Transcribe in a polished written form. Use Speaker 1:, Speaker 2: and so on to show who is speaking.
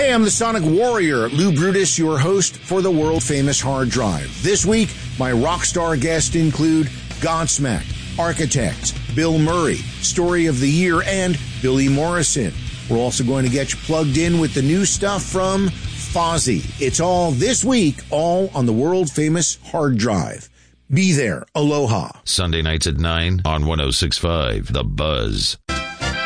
Speaker 1: Hey, I'm the Sonic Warrior, Lou Brutus, your host for the world-famous Hard Drive. This week, my rock star guests include Godsmack, Architects, Bill Murray, Story of the Year, and Billy Morrison. We're also going to get you plugged in with the new stuff from Fozzy. It's all this week, all on the world-famous Hard Drive. Be there. Aloha.
Speaker 2: Sunday nights at 9 on 106.5 The Buzz.